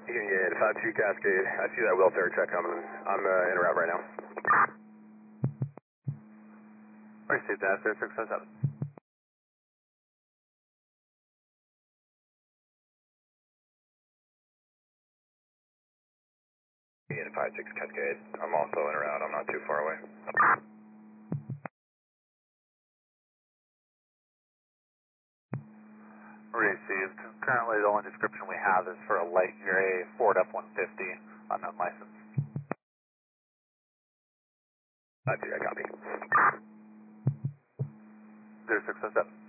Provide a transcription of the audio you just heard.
Union 52 Cascade. I see that welfare check coming. I'm in route right now. Received that, 0607. Union 56 Cascade. I'm also in route. I'm not too far away. Received. Currently, the only description we have is for a light gray Ford F-150 unknown license. I copy. 0607.